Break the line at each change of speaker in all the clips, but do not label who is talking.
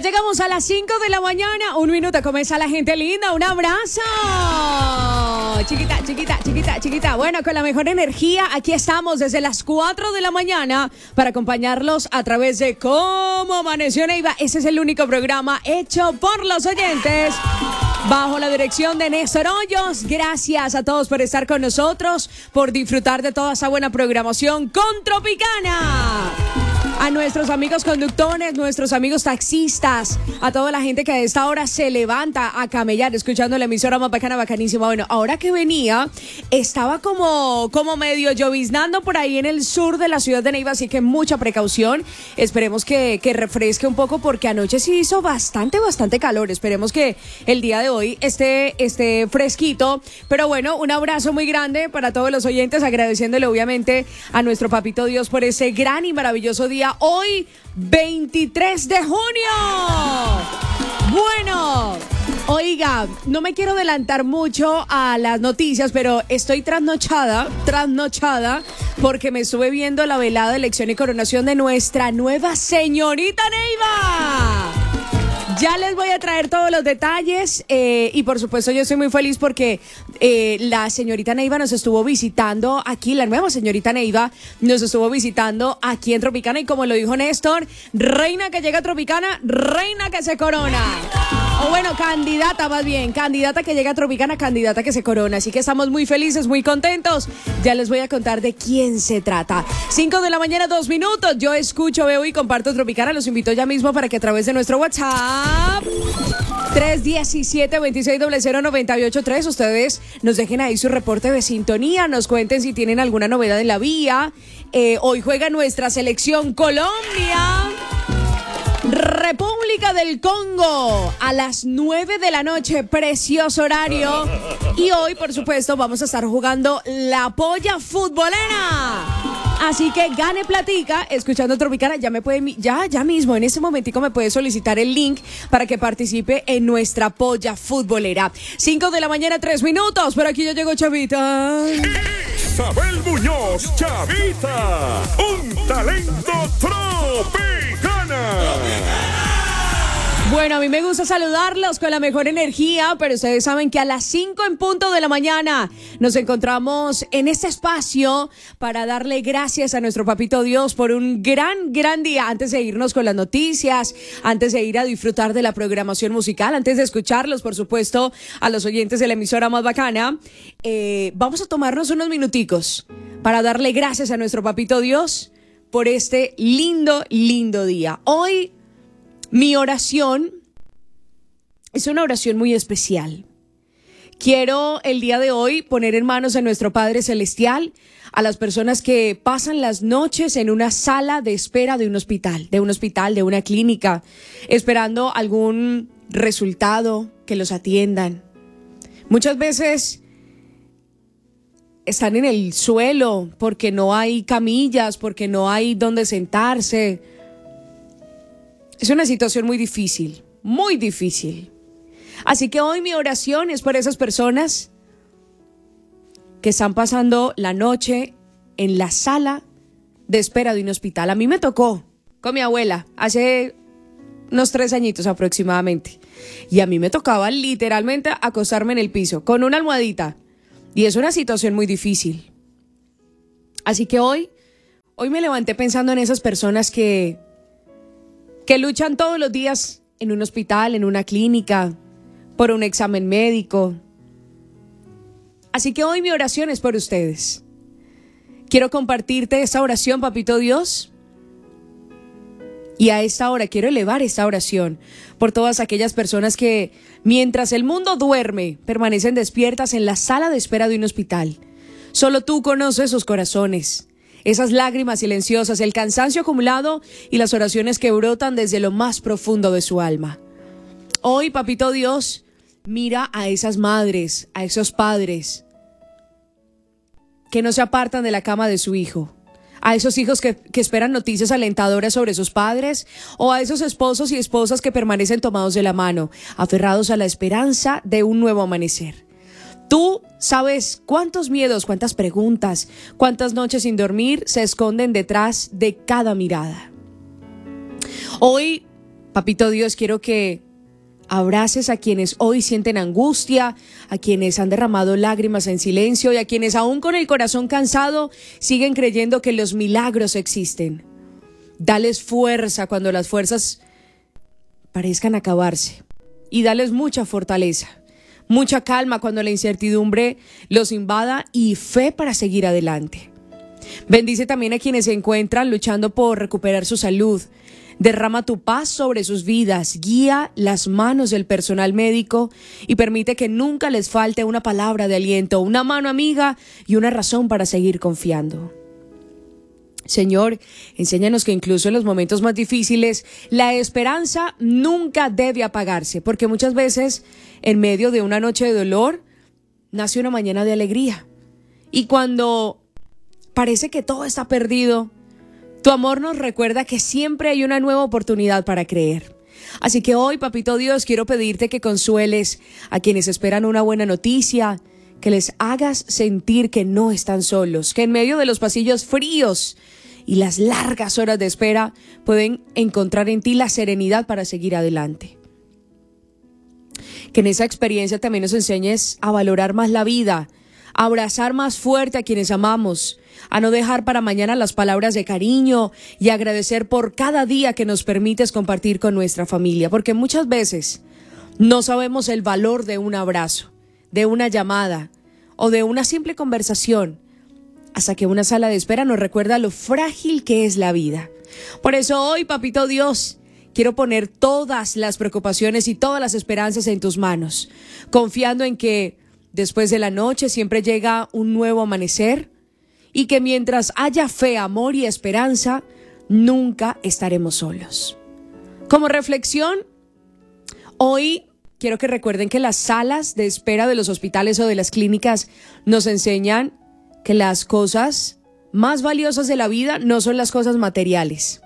llegamos a las 5 de la mañana. Un minuto, comienza la gente linda. Un abrazo. Chiquita, chiquita, chiquita, chiquita. Bueno, con la mejor energía, aquí estamos desde las 4 de la mañana para acompañarlos a través de Cómo Amaneció Neiva. Ese es el único programa hecho por los oyentes, bajo la dirección de Néstor Hoyos. Gracias a todos por estar con nosotros, por disfrutar de toda esa buena programación con Tropicana. A nuestros amigos conductores, nuestros amigos taxistas, a toda la gente que a esta hora se levanta a camellar escuchando la emisora más bacana, bacanísima. Bueno, ahora que venía, estaba como medio lloviznando por ahí en el sur de la ciudad de Neiva, así que mucha precaución. Esperemos que refresque un poco porque anoche sí hizo bastante calor. Esperemos que el día de hoy esté fresquito. Pero bueno, un abrazo muy grande para todos los oyentes, agradeciéndole obviamente a nuestro papito Dios por ese gran y maravilloso día. Hoy, 23 de junio. Bueno, oiga, no me quiero adelantar mucho a las noticias, pero estoy trasnochada, porque me estuve viendo la velada de elección y coronación de nuestra nueva señorita Neiva. Ya les voy a traer todos los detalles y por supuesto yo estoy muy feliz porque la señorita Neiva nos estuvo visitando aquí, la nueva señorita Neiva nos estuvo visitando aquí en Tropicana y como lo dijo Néstor, reina que llega a Tropicana, reina que se corona. O bueno, candidata más bien, candidata que llega a Tropicana, candidata que se corona. Así que estamos muy felices, muy contentos. Ya les voy a contar de quién se trata. 5 de la mañana, 2 minutos. Yo escucho, veo y comparto Tropicana. Los invito ya mismo para que a través de nuestro WhatsApp 317-2600-983 ustedes nos dejen ahí su reporte de sintonía, nos cuenten si tienen alguna novedad en la vía. Hoy juega nuestra selección Colombia, República del Congo, a las 9 de la noche, precioso horario. Y hoy, por supuesto, vamos a estar jugando la polla futbolera. Así que gane platica escuchando Tropicana. Ya mismo, en este momentico me puede solicitar el link para que participe en nuestra polla futbolera. 5 de la mañana, 3 minutos. Por aquí ya llegó Chavita.
Isabel Muñoz, Chavita, un talento Tropicana.
Bueno, a mí me gusta saludarlos con la mejor energía, pero ustedes saben que a las 5 en punto de la mañana nos encontramos en este espacio para darle gracias a nuestro papito Dios por un gran día. Antes de irnos con las noticias, antes de ir a disfrutar de la programación musical, antes de escucharlos, por supuesto, a los oyentes de la emisora más bacana, vamos a tomarnos unos minuticos para darle gracias a nuestro papito Dios por este lindo día. Hoy, mi oración es una oración muy especial. Quiero el día de hoy poner en manos de nuestro Padre Celestial a las personas que pasan las noches en una sala de espera de un hospital, de una clínica, esperando algún resultado, que los atiendan. Muchas veces están en el suelo porque no hay camillas, porque no hay donde sentarse. Es una situación muy difícil. Así que hoy mi oración es por esas personas que están pasando la noche en la sala de espera de un hospital. A mí me tocó con mi abuela hace unos 3 añitos aproximadamente. Y a mí me tocaba literalmente acostarme en el piso con una almohadita. Y es una situación muy difícil. Así que hoy me levanté pensando en esas personas que luchan todos los días en un hospital, en una clínica, por un examen médico. Así que hoy mi oración es por ustedes. Quiero compartirte esta oración, papito Dios. Y a esta hora quiero elevar esta oración por todas aquellas personas que, mientras el mundo duerme, permanecen despiertas en la sala de espera de un hospital. Solo tú conoces sus corazones. Esas lágrimas silenciosas, el cansancio acumulado y las oraciones que brotan desde lo más profundo de su alma. Hoy, papito Dios, mira a esas madres, a esos padres que no se apartan de la cama de su hijo, a esos hijos que esperan noticias alentadoras sobre sus padres, o a esos esposos y esposas que permanecen tomados de la mano, aferrados a la esperanza de un nuevo amanecer. Tú sabes cuántos miedos, cuántas preguntas, cuántas noches sin dormir se esconden detrás de cada mirada. Hoy Papito Dios, quiero que abraces a quienes hoy sienten angustia, a quienes han derramado lágrimas en silencio y a quienes aún con el corazón cansado siguen creyendo que los milagros existen. Dales fuerza cuando las fuerzas parezcan acabarse y dales mucha fortaleza, mucha calma cuando la incertidumbre los invada y fe para seguir adelante. Bendice también a quienes se encuentran luchando por recuperar su salud. Derrama tu paz sobre sus vidas, guía las manos del personal médico y permite que nunca les falte una palabra de aliento, una mano amiga y una razón para seguir confiando. Señor, enséñanos que incluso en los momentos más difíciles, la esperanza nunca debe apagarse, porque muchas veces en medio de una noche de dolor nace una mañana de alegría. Y cuando parece que todo está perdido, tu amor nos recuerda que siempre hay una nueva oportunidad para creer. Así que hoy, Papito Dios, quiero pedirte que consueles a quienes esperan una buena noticia, que les hagas sentir que no están solos, que en medio de los pasillos fríos y las largas horas de espera pueden encontrar en ti la serenidad para seguir adelante. Que en esa experiencia también nos enseñes a valorar más la vida, a abrazar más fuerte a quienes amamos, a no dejar para mañana las palabras de cariño y agradecer por cada día que nos permites compartir con nuestra familia, porque muchas veces no sabemos el valor de un abrazo, de una llamada o de una simple conversación, hasta que una sala de espera nos recuerda lo frágil que es la vida. Por eso hoy, Papito Dios, quiero poner todas las preocupaciones y todas las esperanzas en tus manos, confiando en que después de la noche siempre llega un nuevo amanecer y que mientras haya fe, amor y esperanza, nunca estaremos solos. Como reflexión, hoy quiero que recuerden que las salas de espera de los hospitales o de las clínicas nos enseñan que las cosas más valiosas de la vida no son las cosas materiales.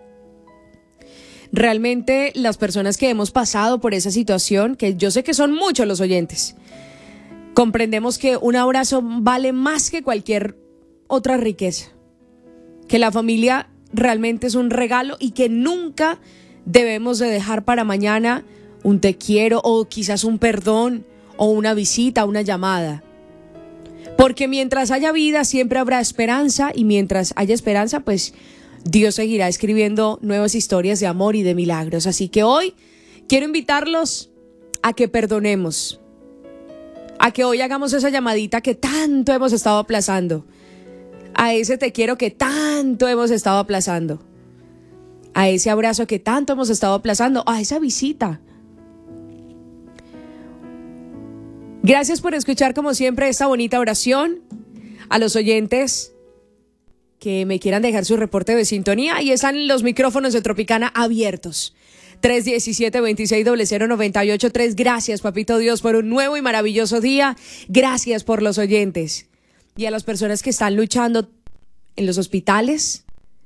Realmente las personas que hemos pasado por esa situación, que yo sé que son muchos los oyentes, comprendemos que un abrazo vale más que cualquier otra riqueza, que la familia realmente es un regalo y que nunca debemos de dejar para mañana un te quiero o quizás un perdón o una visita, una llamada. Porque mientras haya vida siempre habrá esperanza y mientras haya esperanza pues Dios seguirá escribiendo nuevas historias de amor y de milagros. Así que hoy quiero invitarlos a que perdonemos, a que hoy hagamos esa llamadita que tanto hemos estado aplazando, a ese te quiero que tanto hemos estado aplazando, a ese abrazo que tanto hemos estado aplazando, a esa visita. Gracias por escuchar como siempre esta bonita oración. A los oyentes que me quieran dejar su reporte de sintonía, ahí están los micrófonos de Tropicana abiertos. 317-2600-983. Gracias, Papito Dios, por un nuevo y maravilloso día. Gracias por los oyentes. Y a las personas que están luchando en los hospitales,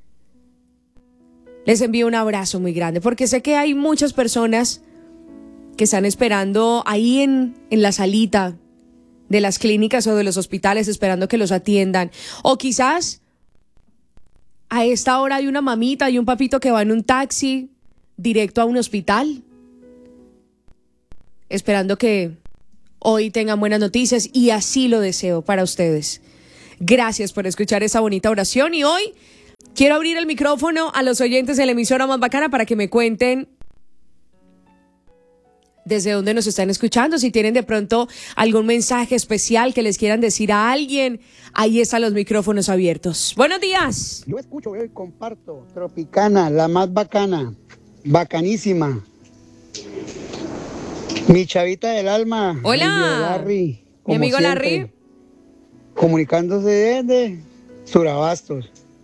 les envío un abrazo muy grande, porque sé que hay muchas personas que están esperando ahí en la salita de las clínicas o de los hospitales, esperando que los atiendan. O quizás a esta hora hay una mamita y un papito que va en un taxi directo a un hospital, esperando que hoy tengan buenas noticias, y así lo deseo para ustedes. Gracias por escuchar esa bonita oración, y hoy quiero abrir el micrófono a los oyentes de la emisora más bacana para que me cuenten desde dónde nos están escuchando, si tienen de pronto algún mensaje especial que les quieran decir a alguien. Ahí están los micrófonos abiertos. Buenos días.
Yo escucho, veo y comparto. Tropicana, la más bacana, bacanísima. Mi chavita del alma.
Hola.
Larry,
mi amigo
siempre,
Larry.
comunicándose desde Surabastos.